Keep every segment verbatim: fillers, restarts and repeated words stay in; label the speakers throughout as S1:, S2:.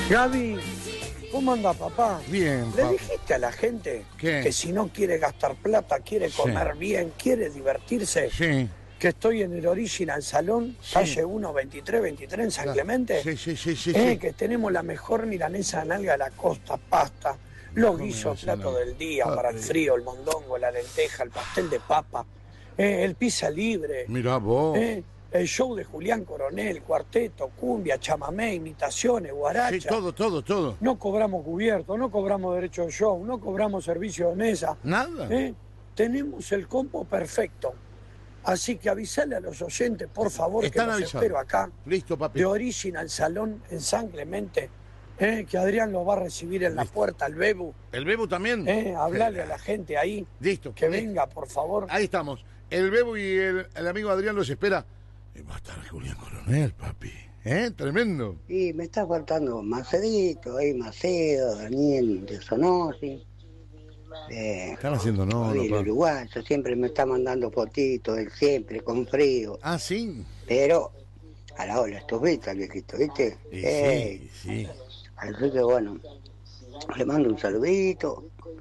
S1: Gaby, ¿cómo anda papá?
S2: Bien,
S1: ¿Le
S2: papá.
S1: dijiste a la gente
S2: ¿Qué?
S1: que si no quiere gastar plata, quiere
S2: Sí.
S1: comer bien, quiere divertirse?
S2: Sí.
S1: Que estoy en el Original Salón,
S2: Sí.
S1: calle uno, veintitrés veintitrés en San
S2: Claro.
S1: Clemente.
S2: Sí, sí, sí, sí,
S1: Eh,
S2: sí.
S1: Que tenemos la mejor milanesa de nalga de la costa, pasta, los
S2: Mejor
S1: guisos,
S2: milanesa de
S1: plato
S2: nalga.
S1: del día
S2: Ah,
S1: para el
S2: eh.
S1: frío, el mondongo, la lenteja, el pastel de papa, eh, el pizza libre.
S2: Mirá vos.
S1: Eh, el show de Julián Coronel, cuarteto, cumbia, chamamé, imitaciones, guaracha.
S2: Sí, todo, todo, todo.
S1: No cobramos cubierto, no cobramos derecho de show, no cobramos servicio de mesa.
S2: Nada.
S1: ¿Eh? Tenemos el combo perfecto. Así que avisale a los oyentes, por favor,
S2: Están
S1: que los
S2: avisados.
S1: espero acá.
S2: Listo, papi.
S1: De Original Salón en San Clemente. ¿Eh? Que Adrián los va a recibir en la
S2: Listo.
S1: puerta, el Bebu.
S2: ¿El Bebo también?
S1: ¿Eh? Hablarle a la gente ahí.
S2: Listo.
S1: Que
S2: listo.
S1: venga, por favor.
S2: Ahí estamos. El Bebo y el, el amigo Adrián los espera. Y va a estar Julián Coronel, papi. ¿Eh? Tremendo.
S3: Y me está faltando Macedito, ahí Macedo, Daniel de Sonosi. Eh,
S2: Están haciendo no,
S3: el
S2: papá.
S3: uruguayo siempre me está mandando fotitos, él siempre con frío.
S2: Ah, sí.
S3: Pero a la hora estuviste, viejito, ¿viste?
S2: Y
S3: Eh,
S2: sí, sí.
S3: Así que bueno, le mando un saludito.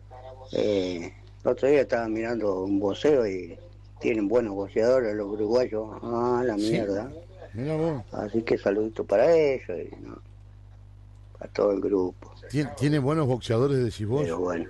S3: Eh, el otro día estaba mirando un voceo y tienen buenos boxeadores los uruguayos. Ah, la
S2: Sí.
S3: mierda.
S2: Mira vos.
S3: Así que saludito para ellos y no, para todo el grupo.
S2: ¿Tiene, tiene buenos boxeadores, decís vos?
S3: Pero bueno,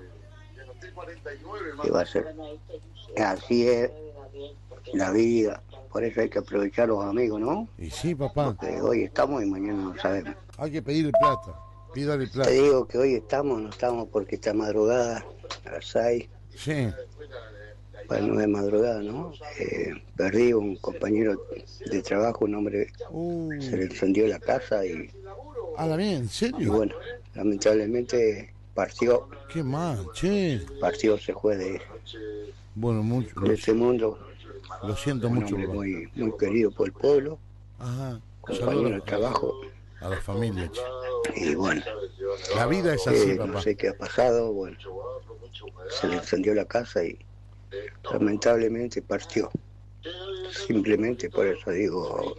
S3: ¿qué va a ser? Así es la vida. Por eso hay que aprovechar los amigos, ¿no?
S2: Y sí, papá.
S3: Porque hoy estamos y mañana no sabemos.
S2: Hay que pedirle plata. Pídale plata.
S3: Te digo que hoy estamos, no estamos porque está madrugada, a las seis,
S2: Sí.
S3: bueno, no es madrugada, ¿no? Eh, perdí un compañero de trabajo, un hombre,
S2: Uh,
S3: se le encendió la casa y,
S2: a la bien, ¿en
S3: y
S2: serio?
S3: bueno, lamentablemente partió,
S2: Qué mal, che.
S3: partió, se fue de,
S2: Bueno, mucho.
S3: de este mundo,
S2: Lo siento
S3: un
S2: mucho,
S3: hombre
S2: papá.
S3: muy, muy querido por el pueblo,
S2: Ajá.
S3: compañero de
S2: Saludos
S3: trabajo,
S2: a la familia, che.
S3: y bueno,
S2: La vida es así,
S3: eh, no
S2: papá.
S3: sé qué ha pasado, bueno, se le encendió la casa y lamentablemente partió. Simplemente por eso digo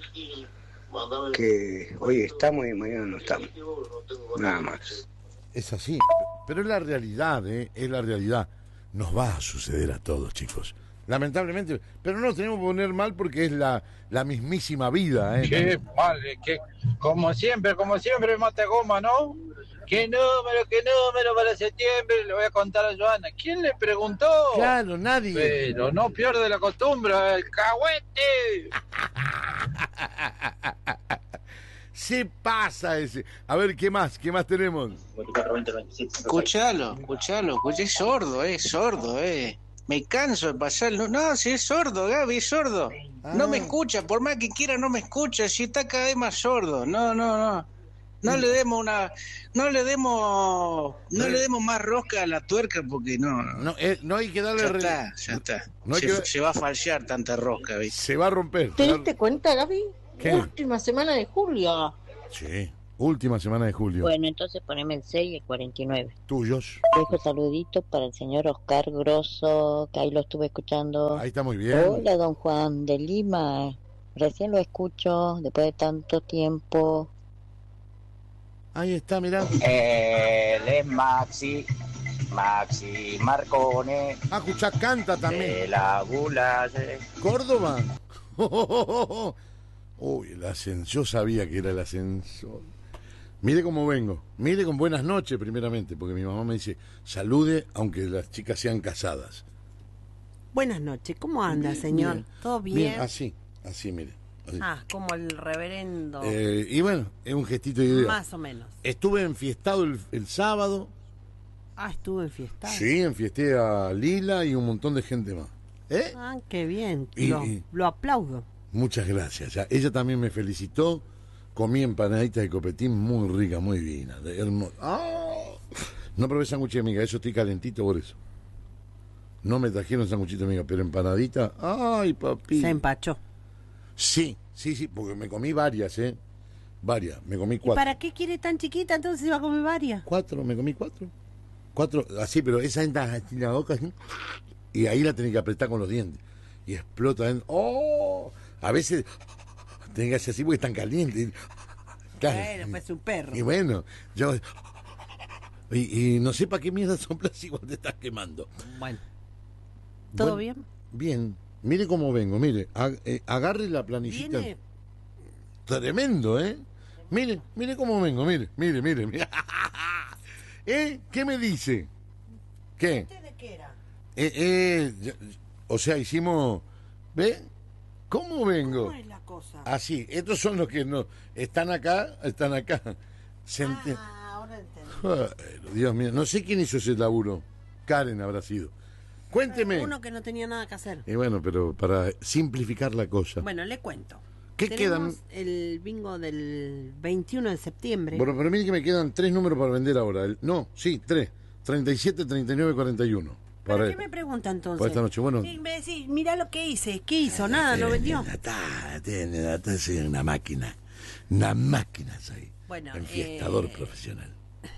S3: que hoy estamos y mañana no estamos. Nada más.
S2: Es así. Pero es la realidad, ¿eh? Es la realidad. Nos va a suceder a todos, chicos. Lamentablemente. Pero no nos tenemos que poner mal porque es la, la mismísima vida, ¿eh?
S4: Qué mal, que como siempre, como siempre, mate goma, ¿no? ¿Qué número, qué número para septiembre? Le voy a contar a Joana. ¿Quién le preguntó?
S2: Claro, nadie.
S4: Pero no pierde la costumbre, el cagüete.
S2: Se pasa ese. A ver, ¿qué más? ¿Qué más tenemos?
S5: Escuchalo, escuchalo, escuché, es sordo, eh, sordo, eh. Me canso de pasarlo. No, si es sordo, Gaby, es sordo. No
S2: Ah.
S5: me escucha, por más que quiera no me escucha, si está cada vez más sordo. No, no, no. No le demos una, no le demos, no le demos más rosca a la tuerca porque no, no.
S2: No, eh, no hay que darle...
S5: Ya
S2: re-
S5: está, ya está.
S2: No hay
S5: se,
S2: que-
S5: se va a falsear tanta rosca, ¿viste?
S2: Se va a romper.
S6: ¿Te diste cuenta, Gaby?
S2: ¿Qué?
S6: Última semana de julio.
S2: Sí. Última semana de julio.
S7: Bueno, entonces poneme el seis y el cuarenta y nueve.
S2: Tuyos.
S7: Dejo saluditos para el señor Oscar Grosso, que ahí lo estuve escuchando.
S2: Ahí está muy bien.
S7: Hola, don Juan de Lima. Recién lo escucho, después de tanto tiempo.
S2: Ahí está, mirá.
S8: Él es Maxi, Maxi Marcone,
S2: Ah, escuchá, canta también.
S8: de la Gula.
S2: Córdoba. Uy, el ascensor. Yo sabía que era el ascensor. Mire cómo vengo. Mire con buenas noches, primeramente, porque mi mamá me dice, salude aunque las chicas sean casadas.
S9: Buenas noches, ¿cómo anda,
S2: Bien,
S9: señor?
S2: bien.
S9: ¿Todo bien?
S2: Bien, así, así, mire. Así.
S9: Ah, como el reverendo.
S2: Eh, y bueno, es un gestito de idea.
S9: Más o menos.
S2: Estuve enfiestado el, el sábado.
S9: Ah, estuve en fiesta.
S2: Sí, enfiesté a Lila y un montón de gente más. ¿Eh?
S9: Ah, qué bien.
S2: Y-
S9: lo,
S2: y-
S9: lo aplaudo.
S2: Muchas gracias. Ya, ella también me felicitó. Comí empanaditas de copetín muy rica, muy divina. De hermo- ¡Ah! No probé sándwich de miga, eso estoy calentito por eso. No me trajeron sándwichito de miga, pero empanadita. ¡Ay, papi!
S9: Se empachó.
S2: Sí, sí, sí, porque me comí varias, ¿eh? Varias, me comí
S9: ¿Y
S2: cuatro.
S9: para qué quiere tan chiquita? Entonces iba a comer varias.
S2: Cuatro, me comí cuatro. Cuatro, así, pero esa entra en la boca así, y ahí la tenés que apretar con los dientes. Y explota. En, ¡oh! A veces tenés que hacer así porque están calientes. Claro.
S9: Bueno, pues un perro.
S2: Y bueno, yo... Y, y no sé para qué mierda soplas igual te estás quemando.
S9: Bueno. ¿Todo
S2: Bueno,
S9: bien?
S2: Bien. Mire cómo vengo, mire. Ha- eh, agarre la planillita.
S9: ¿Viene?
S2: Tremendo, ¿eh? Mire, mire cómo vengo, mire, mire, mire. mire. ¿Eh? ¿Qué me dice? ¿Qué?
S9: ¿Este de qué era?
S2: Eh, eh, ya- o sea, hicimos... ¿Ve? ¿Cómo vengo?
S9: ¿Cómo es la cosa?
S2: Así, estos son los que no... Están acá, están acá. Se ente-
S9: Ah, ahora entendí.
S2: Bueno, Dios mío, no sé quién hizo ese laburo. Karen habrá sido. Cuénteme.
S9: Uno que no tenía nada que hacer.
S2: Y bueno, pero para simplificar la cosa.
S9: Bueno, le cuento.
S2: ¿Qué
S9: Tenemos
S2: quedan?
S9: el bingo del veintiuno de septiembre.
S2: Bueno, pero mire que me quedan tres números para vender ahora. El- no, sí, tres. treinta y siete, treinta y nueve, cuarenta y uno.
S9: ¿Para
S2: Para,
S9: qué me pregunta entonces?
S2: para esta noche. Bueno,
S9: Sí, me decís, mirá lo que hice. ¿Qué hizo? Nada, no vendió.
S2: Nata, tiene, Nata, soy una máquina. Una máquina soy.
S9: Bueno,
S2: Enfiestador
S9: eh,
S2: profesional.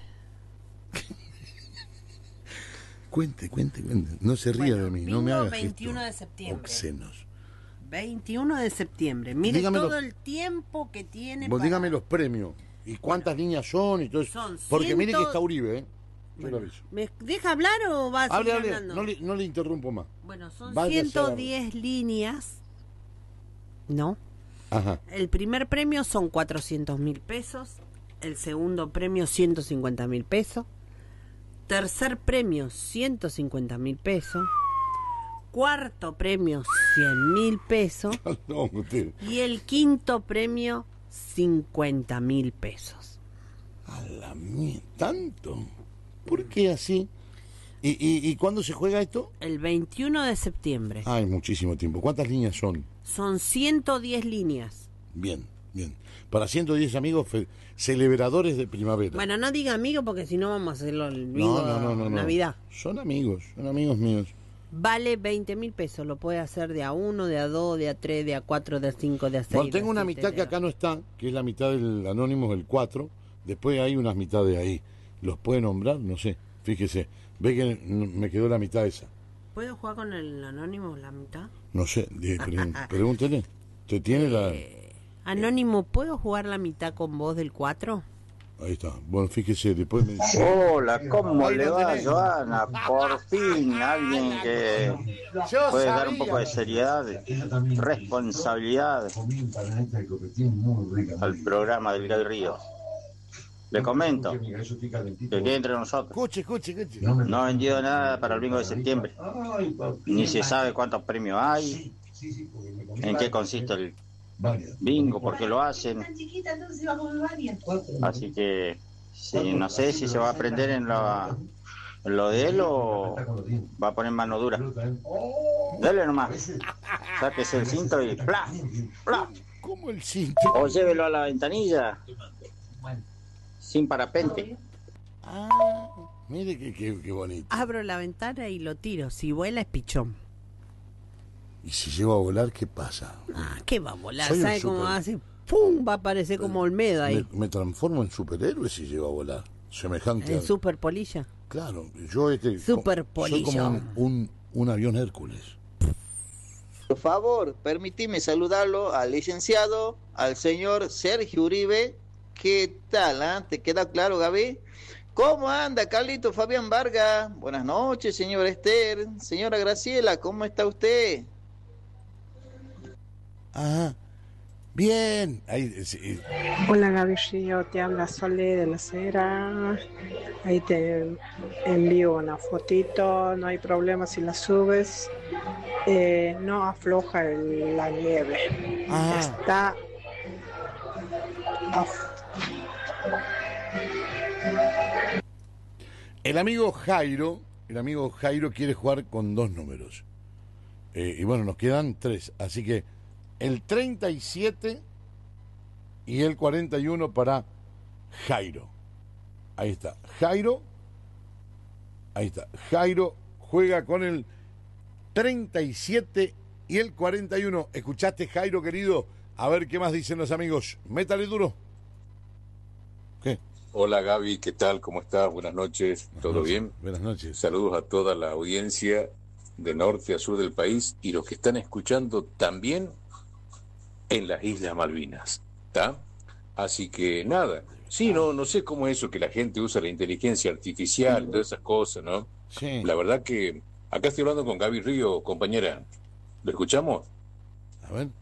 S2: Cuente, cuente, cuente. No se ría
S9: Bueno,
S2: de mí, no me
S9: bingo
S2: haga
S9: veintiuno
S2: gestos
S9: de septiembre.
S2: obscenos.
S9: veintiuno de septiembre. Mire
S2: Dígamelo.
S9: todo el tiempo que tiene
S2: Vos
S9: para...
S2: dígame los premios. ¿Y cuántas líneas son? Y todo eso.
S9: Son
S2: Porque mire que
S9: ciento-
S2: está Uribe, ¿eh? Yo
S9: Bueno,
S2: lo aviso.
S9: ¿me deja hablar o va a
S2: Hable,
S9: seguir
S2: hable.
S9: hablando?
S2: No le, no le interrumpo más.
S9: Bueno, son
S2: Váyase a la-
S9: ciento diez líneas. ¿No?
S2: Ajá.
S9: El primer premio son cuatrocientos mil pesos. El segundo premio, ciento cincuenta mil pesos. Tercer premio, ciento cincuenta mil pesos. Cuarto premio, cien mil pesos.
S2: No, usted.
S9: Y el quinto premio, cincuenta mil pesos.
S2: A la mía, ¿tanto? ¿Por qué así? ¿Y, y, y cuándo se juega esto?
S9: El veintiuno de septiembre.
S2: Hay muchísimo tiempo. ¿Cuántas líneas son?
S9: Son ciento diez líneas.
S2: Bien, bien. Para ciento diez amigos fe- celebradores de primavera.
S9: Bueno, no diga amigo porque si no vamos a hacerlo el bingo
S2: no, no, no, no, no.
S9: Navidad.
S2: Son amigos, son amigos míos.
S9: Vale veinte mil pesos. Lo puede hacer de a uno, de a dos, de a tres, de a cuatro, de a cinco, de a seis.
S2: Bueno, tengo
S9: de a
S2: una
S9: siete,
S2: mitad
S9: de
S2: que
S9: a-
S2: acá no está, que es la mitad del anónimo del cuatro. Después hay unas mitades ahí. ¿Los puede nombrar? No sé. Fíjese. Ve que n- me quedó la mitad esa.
S9: ¿Puedo jugar con el anónimo la mitad?
S2: No sé. di- pre- Pregúntele. ¿Usted tiene la...?
S9: Anónimo, ¿puedo jugar la mitad con vos del cuatro?
S2: Ahí está. Bueno, fíjese, después me dice...
S8: Hola, ¿cómo
S2: Ahí
S8: le
S2: lo
S8: va,
S2: tenés.
S8: Joana? Por fin, alguien que
S2: Yo
S8: puede dar
S2: sabía.
S8: un poco de seriedad, responsabilidad al programa del Gal Río. Le comento que quede entre nosotros.
S2: Escuche, escuche, escuche.
S8: No ha vendido nada para el bingo de septiembre. Ni se sabe cuántos premios hay, en qué consiste el bingo, por qué lo hacen. Así que sí, no sé si se va a aprender en lo, en lo de él o va a poner mano dura. Dale nomás. Sáquese el cinto y ¡plá! ¡plá!
S2: ¿Cómo el cinto?
S8: O llévelo a la ventanilla sin parapente.
S2: Ah, mire qué, qué, qué bonito.
S9: Abro la ventana y lo tiro. Si vuela es pichón.
S2: Y si llego a volar, ¿qué pasa?
S9: Ah, ¿qué va a volar?
S2: Soy un
S9: ¿Sabe cómo
S2: super-
S9: hace? ¡Pum! Va a aparecer como Olmedo ahí.
S2: Me, me transformo en superhéroe si llego a volar. Semejante
S9: En
S2: a...
S9: super polilla.
S2: Claro, yo este...
S9: Super
S2: co- soy como un,
S9: polillón.
S2: un, un avión Hércules.
S10: Por favor, permíteme saludarlo al licenciado, al señor Sergio Uribe. ¿Qué tal? Ah? ¿Te queda claro, Gaby? ¿Cómo anda, Carlito Fabián Vargas? Buenas noches, señor Esther. Señora Graciela, ¿cómo está usted?
S2: Ah, bien. Ahí, sí,
S11: Hola Gaby Río, te habla Sole de la Cera. Ahí te envío una fotito, no hay problema si la subes. Eh, no afloja el- la nieve.
S2: Ah.
S11: Está af-
S2: El amigo Jairo, el amigo Jairo quiere jugar con dos números. Eh, y bueno, nos quedan tres. Así que el treinta y siete y el cuarenta y uno para Jairo. Ahí está. Jairo. Ahí está. Jairo juega con el treinta y siete y el cuarenta y uno. ¿Escuchaste, Jairo, querido? A ver qué más dicen los amigos. Métale duro. ¿Qué?
S12: Hola Gaby, ¿qué tal? ¿Cómo estás? Buenas noches, ¿todo
S2: noches.
S12: bien?
S2: Buenas noches.
S12: Saludos a toda la audiencia de norte a sur del país y los que están escuchando también en las Islas Malvinas, ¿está? Así que nada. Sí, no, no sé cómo es eso que la gente usa la inteligencia artificial, todas esas cosas, ¿no?
S2: Sí.
S12: La verdad que acá estoy hablando con Gaby Río, compañera. ¿Lo escuchamos?
S2: A ver.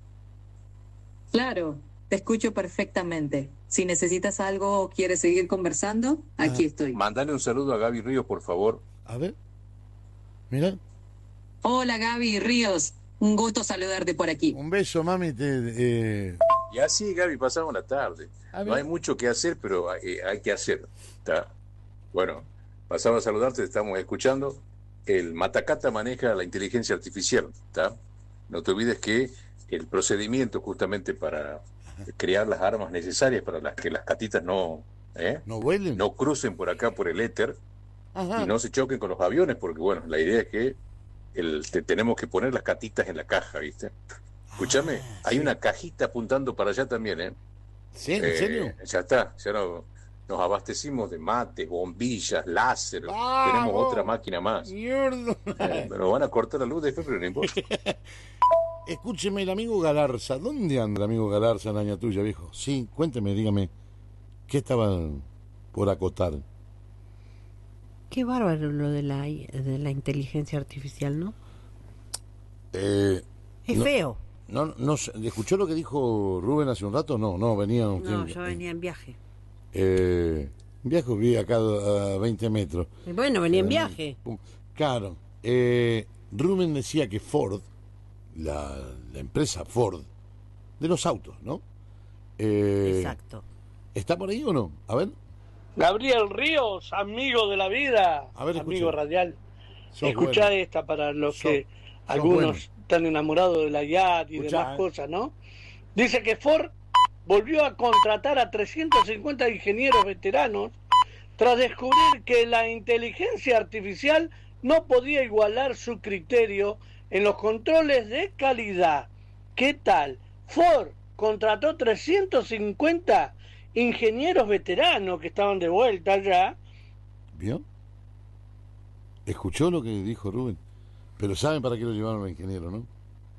S13: Claro, te escucho perfectamente. Si necesitas algo o quieres seguir conversando, aquí estoy.
S12: Mandale un saludo a Gaby Ríos, por favor.
S2: A ver. Mira.
S13: Hola Gaby Ríos, un gusto saludarte por aquí.
S2: Un beso, mami. Te, eh...
S12: Y así, Gaby, pasamos la tarde. No hay mucho que hacer, pero hay, hay que hacer. ¿Está? Bueno, pasamos a saludarte, te estamos escuchando. El Matacata maneja la inteligencia artificial. ¿Está? No te olvides que el procedimiento justamente para crear las armas necesarias para las que las catitas no, ¿eh?
S2: no vuelen,
S12: no crucen por acá por el éter.
S2: Ajá.
S12: Y no se choquen con los aviones, porque bueno, la idea es que el, te, tenemos que poner las catitas en la caja, ¿viste? Escúchame, ah, hay sí. una cajita apuntando para allá también, ¿eh?
S2: ¿Sí? ¿En
S12: eh,
S2: serio?
S12: Ya está, ya no, nos abastecimos de mates, bombillas, láser,
S2: ¡Ah,
S12: tenemos
S2: vos!
S12: otra máquina más.
S2: Eh,
S12: pero van a cortar la luz después, pero no importa.
S2: Escúcheme, el amigo Galarza, ¿dónde anda el amigo Galarza, naña tuya, viejo? Sí, cuénteme, dígame, ¿qué estaba por acotar?
S9: Qué bárbaro lo de la, de la inteligencia artificial, ¿no?
S2: Eh,
S9: es
S2: no,
S9: feo.
S2: No, no, ¿escuchó lo que dijo Rubén hace un rato? No, no, venía...
S9: No,
S2: usted,
S9: yo venía en viaje.
S2: Eh, viaje, vi acá a veinte metros.
S9: Y bueno, venía eh, en viaje.
S2: Claro. Eh, Rubén decía que Ford, la, la empresa Ford, de los autos, ¿no? Eh,
S9: Exacto.
S2: ¿Está por ahí o no? A ver.
S14: Gabriel Ríos, amigo de la vida,
S2: a ver,
S14: amigo radial.
S2: Sos
S14: Escuchá
S2: bueno.
S14: esta para los
S2: sos,
S14: que
S2: sos
S14: algunos
S2: bueno.
S14: están enamorados de la I A T y
S2: Escuchá,
S14: demás
S2: eh.
S14: cosas, ¿no? Dice que Ford volvió a contratar a trescientos cincuenta ingenieros veteranos tras descubrir que la inteligencia artificial no podía igualar su criterio en los controles de calidad. ¿Qué tal? Ford contrató trescientos cincuenta ingenieros veteranos que estaban de vuelta allá.
S2: ¿Vio? ¿Escuchó lo que dijo Rubén? Pero ¿saben para qué lo llevaron los ingenieros, no?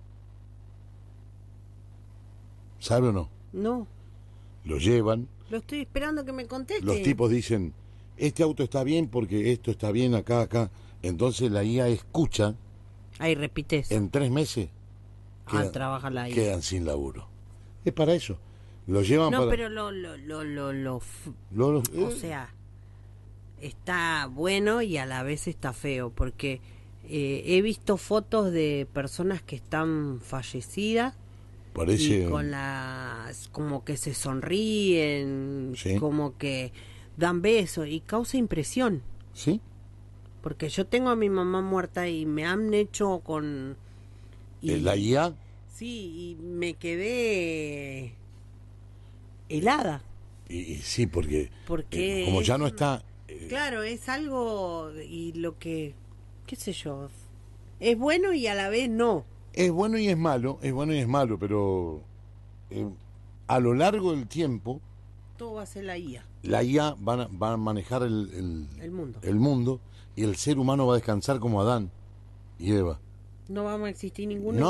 S2: ¿Sabe o no?
S9: No.
S2: Lo llevan.
S9: Lo estoy esperando que me conteste.
S2: Los tipos dicen, este auto está bien porque esto está bien acá, acá. Entonces la I A escucha.
S9: Ahí repites.
S2: En tres meses.
S9: Quedan, ah, trabaja la I A.
S2: Quedan sin laburo. Es para eso. Lo llevan
S9: no,
S2: para...
S9: pero lo... lo, lo, lo, lo,
S2: lo, lo
S9: eh. O sea, está bueno y a la vez está feo. Porque eh, he visto fotos de personas que están fallecidas.
S2: Parece...
S9: Y con las... como que se sonríen.
S2: ¿Sí?
S9: Como que dan besos. Y causa impresión.
S2: ¿Sí?
S9: Porque yo tengo a mi mamá muerta y me han hecho con...
S2: Y, ¿la I A?
S9: Sí, y me quedé helada.
S2: Y, y sí, porque,
S9: porque
S2: eh, como ya no
S9: es,
S2: está... Eh,
S9: claro, es algo y lo que, qué sé yo, es bueno y a la vez no.
S2: Es bueno y es malo, es bueno y es malo, pero eh, a lo largo del tiempo...
S9: Todo va a ser la I A.
S2: La I A va a, va a manejar el, el,
S9: el mundo.
S2: El mundo y el ser humano va a descansar como Adán y Eva.
S9: No vamos a existir ninguno.
S2: No.